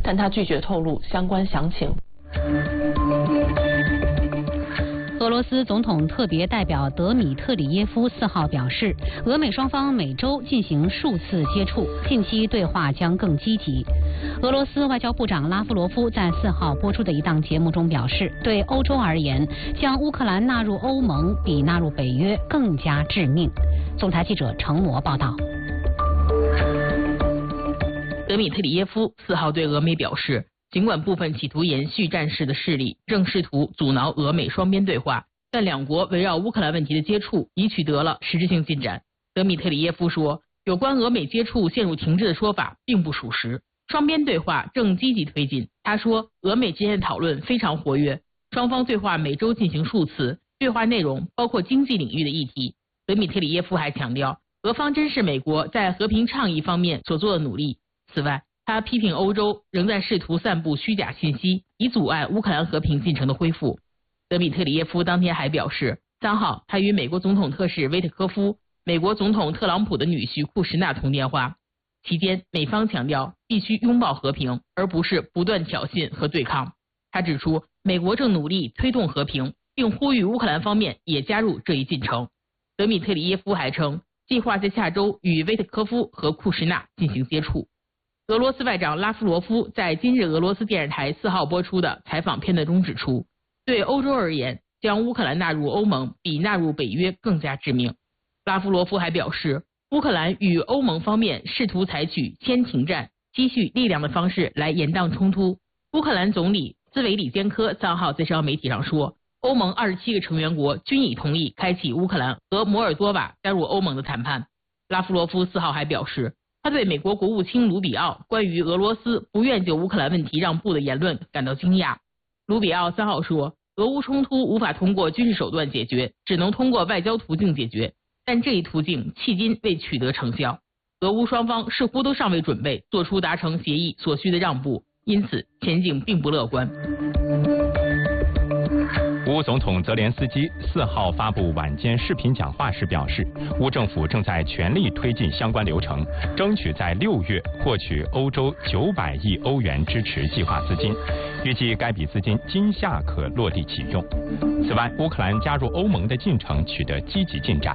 但他拒绝透露相关详情。 俄罗斯总统特别代表德米特里耶夫4号表示，俄美双方每周进行数次接触，近期对话将更积极。俄罗斯外交部长拉夫罗夫在4号播出的一档节目中表示，对欧洲而言，将乌克兰纳入欧盟比纳入北约更加致命。总台记者程模报道。 德米特里耶夫4号对俄美表示，尽管部分企图延续战事的势力正试图阻挠俄美双边对话，但两国围绕乌克兰问题的接触已取得了实质性进展。德米特里耶夫说，有关俄美接触陷入停滞的说法并不属实，双边对话正积极推进。他说，俄美之间的讨论非常活跃，双方对话每周进行数次，对话内容包括经济领域的议题。德米特里耶夫还强调，俄方珍视美国在和平倡议方面所做的努力。此外，他批评欧洲仍在试图散布虚假信息，以阻碍乌克兰和平进程的恢复。德米特里耶夫当天还表示，3号他与美国总统特使威特科夫、美国总统特朗普的女婿库什纳通电话，期间美方强调必须拥抱和平，而不是不断挑衅和对抗。他指出，美国正努力推动和平，并呼吁乌克兰方面也加入这一进程。德米特里耶夫还称，计划在下周与威特科夫和库什纳进行接触。俄罗斯外长拉夫罗夫在今日俄罗斯电视台4号播出的采访片段中指出，对欧洲而言，将乌克兰纳入欧盟比纳入北约更加致命。拉夫罗夫还表示，乌克兰与欧盟方面试图采取先停战、积蓄力量的方式来延宕冲突。乌克兰总理兹维里坚科3号在社交媒体上说，欧盟27个成员国均已同意开启乌克兰和摩尔多瓦加入欧盟的谈判。拉夫罗夫4号还表示，他对美国国务卿卢比奥关于俄罗斯不愿就乌克兰问题让步的言论感到惊讶。卢比奥3号说，俄乌冲突无法通过军事手段解决，只能通过外交途径解决，但这一途径迄今未取得成效。俄乌双方似乎都尚未准备做出达成协议所需的让步，因此前景并不乐观。 乌总统泽连斯基4号发布晚间视频讲话时表示，乌政府正在全力推进相关流程，争取在6月获取欧洲900亿欧元支持计划资金，预计该笔资金今夏可落地启用。此外，乌克兰加入欧盟的进程取得积极进展。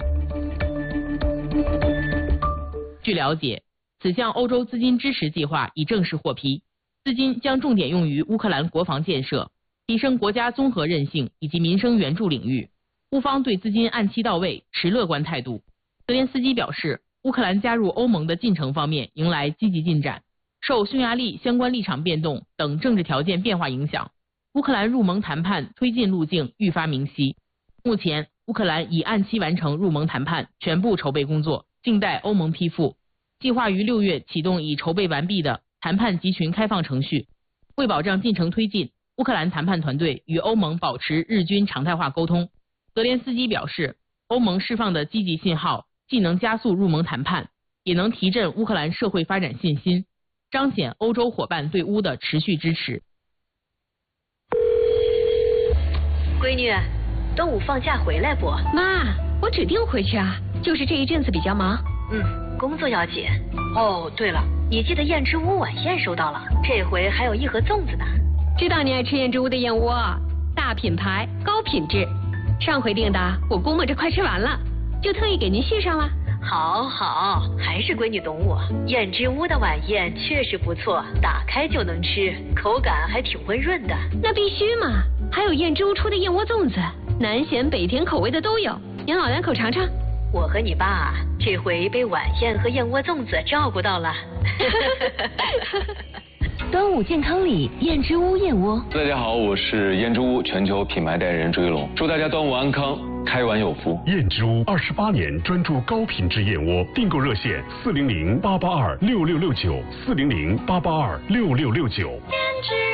据了解，此项欧洲资金支持计划已正式获批，资金将重点用于乌克兰国防建设、提升国家综合韧性以及民生援助领域。乌方对资金按期到位持乐观态度。泽连斯基表示，乌克兰加入欧盟的进程方面迎来积极进展，受匈牙利相关立场变动等政治条件变化影响，乌克兰入盟谈判推进路径愈发明晰。目前，乌克兰已按期完成入盟谈判全部筹备工作，静待欧盟批复，计划于6月启动已筹备完毕的谈判集群开放程序。为保障进程推进，乌克兰谈判团队与欧盟保持日均常态化沟通。泽连斯基表示，欧盟释放的积极信号既能加速入盟谈判，也能提振乌克兰社会发展信心，彰显欧洲伙伴对乌的持续支持。 闺女，端午放假回来不？ 妈，我指定回去啊，就是这一阵子比较忙。 工作要紧。哦，对了，你记得燕之屋晚宴收到了，这回还有1盒粽子呢。 知道你爱吃燕之屋的燕窝，大品牌高品质，上回订的我估摸着快吃完了，就特意给您续上了。 好，还是闺女懂我。燕之屋的晚宴确实不错，打开就能吃，口感还挺温润的。 那必须嘛，还有燕之屋出的燕窝粽子，南咸北甜口味的都有，您老两口尝尝。 我和你爸这回被晚宴和燕窝粽子照顾到了。 端午健康礼，燕之屋燕窝。 大家好，我是燕之屋全球品牌代言人朱一龙，祝大家端午安康，开碗有福。 燕之屋28年专注高品质燕窝，订购热线400-882-6669，400-882-6669。